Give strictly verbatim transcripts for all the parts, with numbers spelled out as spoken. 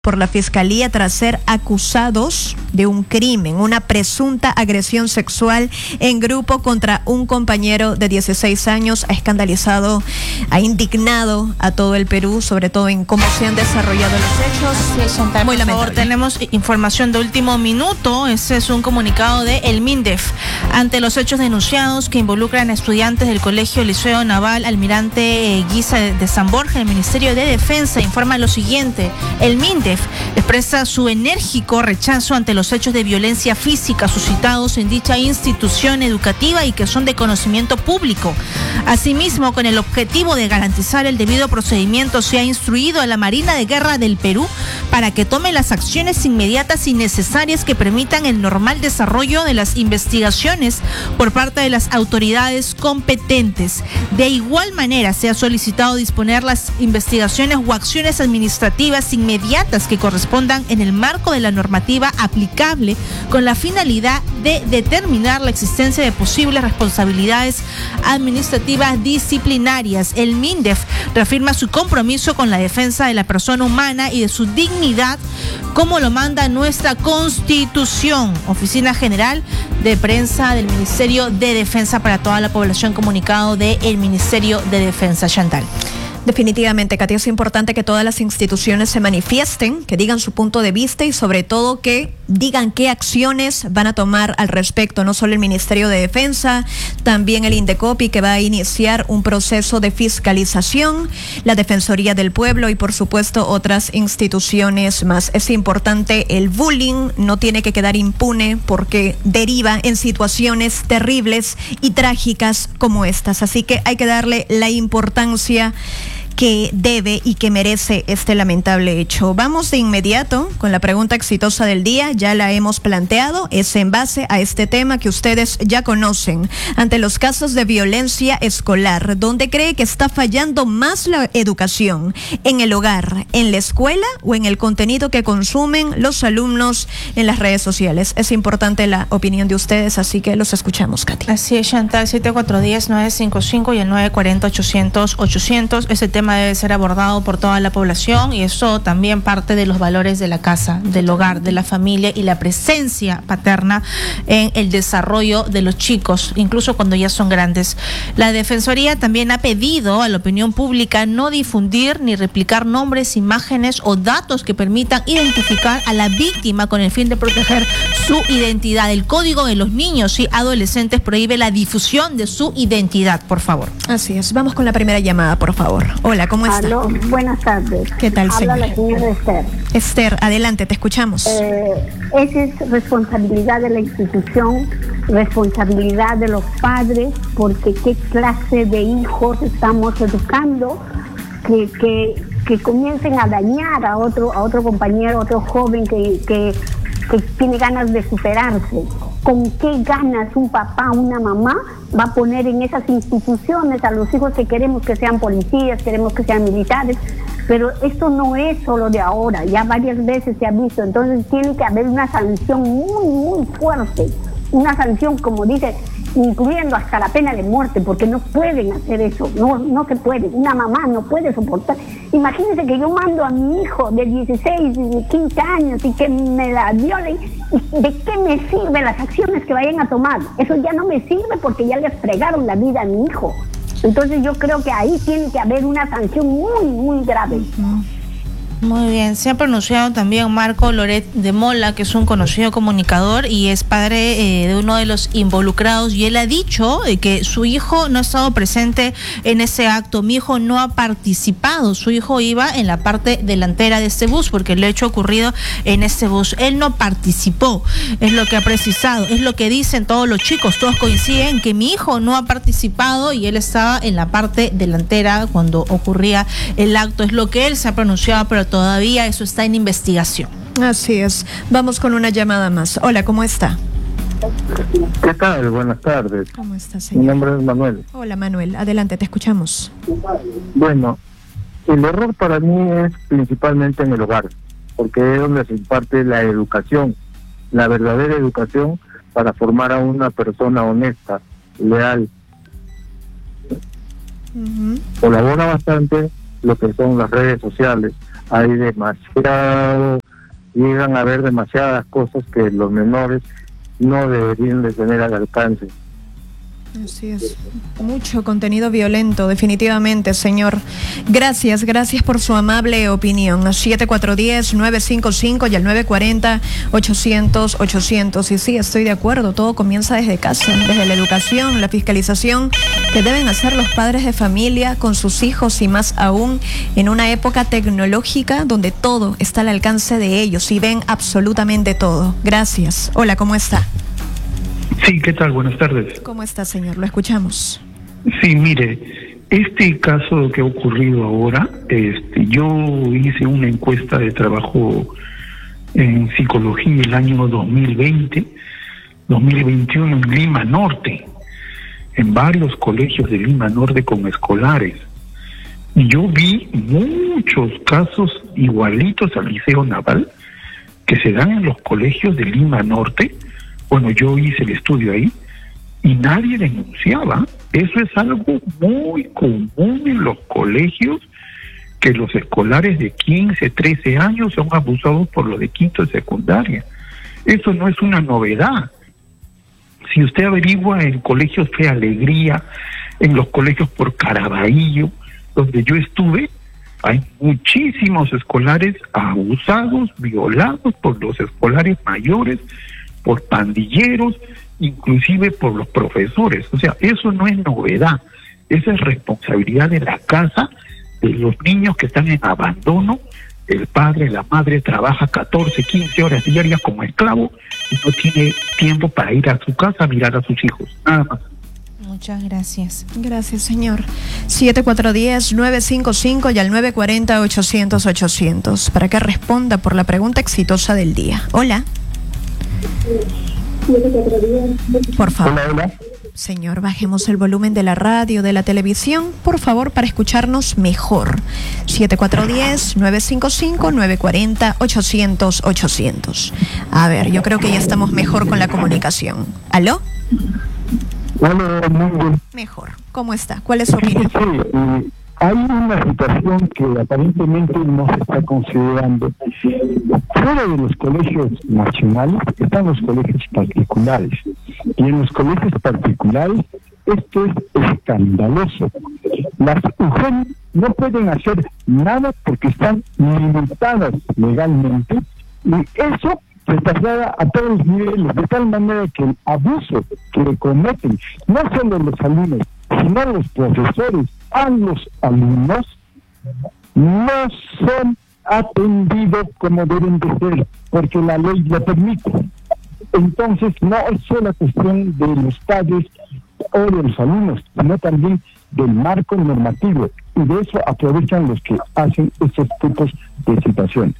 por la Fiscalía tras ser acusados de un crimen, una presunta agresión sexual en grupo contra un compañero de dieciséis años. Ha escandalizado, ha indignado a todo el Perú, sobre todo en cómo se han desarrollado los hechos. Sí, Chantal, muy por lamentable. favor, tenemos información de último minuto. Ese es un comunicado de el MINDEF. Ante los hechos denunciados que involucran a estudiantes del Colegio Liceo Naval Almirante eh, Guisa de, de San Borja, el Ministerio de Defensa informa lo siguiente. El MINDEF expresa su enérgico rechazo ante los hechos de violencia física suscitados en dicha institución educativa y que son de conocimiento público. Asimismo, con el objetivo de garantizar el debido procedimiento, se ha instruido a la Marina de Guerra del Perú para que tome las acciones inmediatas y necesarias que permitan el normal desarrollo de las investigaciones por parte de las autoridades competentes. De igual manera, se ha solicitado disponer las investigaciones o acciones administrativas inmediatas que correspondan en el marco de la normativa aplicable con la finalidad de determinar la existencia de posibles responsabilidades administrativas disciplinarias. El MINDEF reafirma su compromiso con la defensa de la persona humana y de su dignidad, como lo manda nuestra Constitución. Oficina General de Prensa del Ministerio de Defensa para toda la población, comunicado del Ministerio de Defensa. Chantal. Definitivamente, Katia, es importante que todas las instituciones se manifiesten, que digan su punto de vista y sobre todo que digan qué acciones van a tomar al respecto. No solo el Ministerio de Defensa, también el INDECOPI, que va a iniciar un proceso de fiscalización, la Defensoría del Pueblo y por supuesto otras instituciones más. Es importante, el bullying no tiene que quedar impune porque deriva en situaciones terribles y trágicas como estas. Así que hay que darle la importancia que debe y que merece este lamentable hecho. Vamos de inmediato con la pregunta exitosa del día. Ya la hemos planteado, es en base a este tema que ustedes ya conocen. Ante los casos de violencia escolar, ¿dónde cree que está fallando más la educación? ¿En el hogar, en la escuela o en el contenido que consumen los alumnos en las redes sociales? Es importante la opinión de ustedes, así que los escuchamos, Katy. Así es, Chantal. siete cuatro uno cero, nueve cinco cinco y el nueve cuatro cero, ochocientos, ochocientos. Ese tema debe ser abordado por toda la población y eso también parte de los valores de la casa, del hogar, de la familia y la presencia paterna en el desarrollo de los chicos, incluso cuando ya son grandes. La Defensoría también ha pedido a la opinión pública no difundir ni replicar nombres, imágenes o datos que permitan identificar a la víctima con el fin de proteger su identidad. El Código de los Niños y Adolescentes prohíbe la difusión de su identidad, por favor. Así es. Vamos con la primera llamada, por favor. Hola, ¿cómo está? Aló, buenas tardes. ¿Qué tal, Habla señora? la señora Esther. Esther, adelante, te escuchamos. Eh, esa es responsabilidad de la institución, responsabilidad de los padres, porque qué clase de hijos estamos educando que, que, que comiencen a dañar a otro, a otro compañero, a otro joven que, que, que tiene ganas de superarse. ¿Con qué ganas un papá, una mamá va a poner en esas instituciones a los hijos que queremos que sean policías, queremos que sean militares? Pero esto no es solo de ahora, ya varias veces se ha visto. Entonces tiene que haber una sanción muy, muy fuerte, una sanción, como dice, incluyendo hasta la pena de muerte, porque no pueden hacer eso, no, no se puede. Una mamá no puede soportar. Imagínense que yo mando a mi hijo de dieciséis, de quince años y que me la violen. ¿De qué me sirven las acciones que vayan a tomar? Eso ya no me sirve porque ya les fregaron la vida a mi hijo. Entonces yo creo que ahí tiene que haber una sanción muy, muy grave. Uh-huh. Muy bien, se ha pronunciado también Marco Loret de Mola, que es un conocido comunicador y es padre eh, de uno de los involucrados, y él ha dicho eh, que su hijo no ha estado presente en ese acto. Mi hijo no ha participado, su hijo iba en la parte delantera de este bus porque el hecho ocurrido en este bus, él no participó, es lo que ha precisado, es lo que dicen todos los chicos, todos coinciden que mi hijo no ha participado y él estaba en la parte delantera cuando ocurría el acto, es lo que él se ha pronunciado, pero todavía eso está en investigación. Así es. Vamos con una llamada más. Hola, ¿cómo está? ¿Qué tal? Buenas tardes. ¿Cómo está, señor? Mi nombre es Manuel. Hola, Manuel. Adelante, te escuchamos. Bueno, el error para mí es principalmente en el hogar, porque es donde se imparte la educación, la verdadera educación para formar a una persona honesta, leal. Uh-huh. Colabora bastante lo que son las redes sociales. hay demasiado, llegan a ver demasiadas cosas que los menores no deberían de tener al alcance. Así es, mucho contenido violento, definitivamente, señor. Gracias, gracias por su amable opinión. siete cuatro uno cero, nueve cinco cinco y al nueve cuatro cero, ochocientos, ochocientos. Y sí, estoy de acuerdo, todo comienza desde casa, desde la educación, la fiscalización que deben hacer los padres de familia con sus hijos y más aún en una época tecnológica donde todo está al alcance de ellos y ven absolutamente todo. Gracias. Hola, ¿cómo está? Sí, ¿qué tal? Buenas tardes. ¿Cómo está, señor? Lo escuchamos. Sí, mire, este caso que ha ocurrido ahora, este, yo hice una encuesta de trabajo en psicología el año dos mil veinte, dos mil veintiuno en Lima Norte, en varios colegios de Lima Norte con escolares. Y yo vi muchos casos igualitos al Liceo Naval que se dan en los colegios de Lima Norte. Bueno, yo hice el estudio ahí y nadie denunciaba. Eso es algo muy común en los colegios, que los escolares de quince, trece años son abusados por los de quinto de secundaria. Eso no es una novedad. Si usted averigua en colegios Fe Alegría, en los colegios por Caraballo, donde yo estuve, hay muchísimos escolares abusados, violados por los escolares mayores, por pandilleros, inclusive por los profesores. O sea, eso no es novedad, esa es responsabilidad de la casa, de los niños que están en abandono. El padre, la madre trabaja catorce, quince horas diarias como esclavo y no tiene tiempo para ir a su casa a mirar a sus hijos, nada más. Muchas gracias. Gracias, señor. siete cuatro uno cero, nueve cinco cinco y al nueve cuatro cero, ochocientos, ochocientos para que responda por la pregunta exitosa del día. Hola. Por favor. Hola, hola. Señor, bajemos el volumen de la radio, de la televisión, por favor, para escucharnos mejor. siete cuatro uno cero, nueve cinco cinco, nueve cuatro cero, ochocientos, ochocientos. A ver, yo creo que ya estamos mejor con la comunicación. ¿Aló? Hola, muy bien. Mejor. ¿Cómo está? ¿Cuál es su opinión? Sí, eh, hay una situación que aparentemente no se está considerando. Fuera de los colegios nacionales están los colegios particulares. Y en los colegios particulares esto es escandaloso. Las U G E N no pueden hacer nada porque están limitadas legalmente y eso se traslada a todos los niveles, de tal manera que el abuso que cometen no solo los alumnos, sino los profesores a los alumnos, no son atendidos como deben de ser, porque la ley lo permite. Entonces no es solo cuestión de los padres o de los alumnos, sino también del marco normativo, y de eso aprovechan los que hacen estos tipos de situaciones.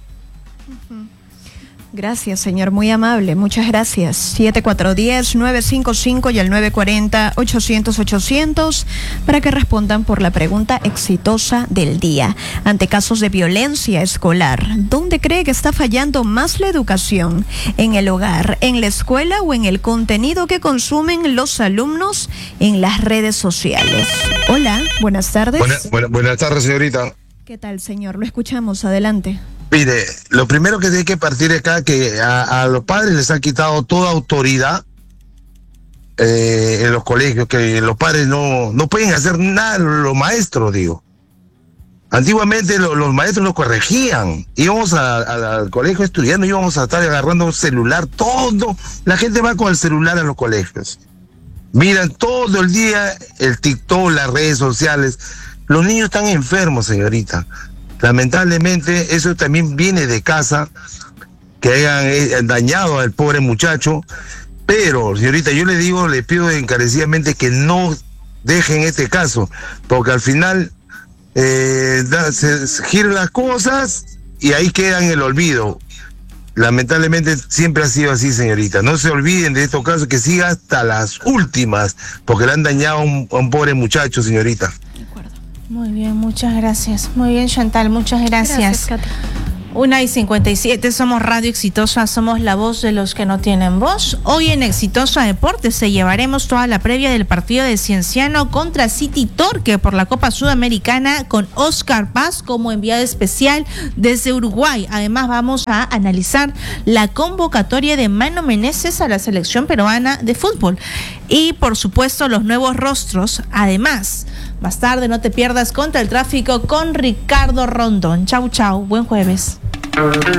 Gracias, señor, muy amable, muchas gracias. siete cuatro uno cero, nueve cinco cinco y al nueve cuatro cero, ochocientos, ochocientos para que respondan por la pregunta exitosa del día. Ante casos de violencia escolar, ¿dónde cree que está fallando más la educación? ¿En el hogar, en la escuela o en el contenido que consumen los alumnos en las redes sociales? Hola, buenas tardes. Buena, buena, buenas tardes, señorita. ¿Qué tal, señor? Lo escuchamos, adelante. Mire, lo primero que tiene que partir acá es que a, a los padres les han quitado toda autoridad eh, en los colegios, que los padres no, no pueden hacer nada, los maestros, digo. Antiguamente lo, los maestros nos corregían, íbamos a, a, al colegio estudiando, íbamos a estar agarrando un celular, todo, la gente va con el celular a los colegios. Miran todo el día el TikTok, las redes sociales. Los niños están enfermos, señorita. Lamentablemente eso también viene de casa, que hayan eh, dañado al pobre muchacho. Pero, señorita, yo le digo, le pido encarecidamente que no dejen este caso, porque al final eh, da, se, se giran las cosas y ahí quedan en el olvido. Lamentablemente siempre ha sido así, señorita. No se olviden de estos casos, que siga hasta las últimas, porque le han dañado a un, a un pobre muchacho, señorita. Muy bien, muchas gracias. Muy bien, Chantal, muchas gracias. Gracias, Katy. Una y cincuenta y siete, somos Radio Exitosa, somos la voz de los que no tienen voz. Hoy en Exitosa Deportes se llevaremos toda la previa del partido de Cienciano contra City Torque por la Copa Sudamericana con Oscar Paz como enviado especial desde Uruguay. Además vamos a analizar la convocatoria de Mano Meneses a la selección peruana de fútbol. Y por supuesto los nuevos rostros. Además, más tarde no te pierdas Contra el Tráfico con Ricardo Rondón. Chau, chau, buen jueves.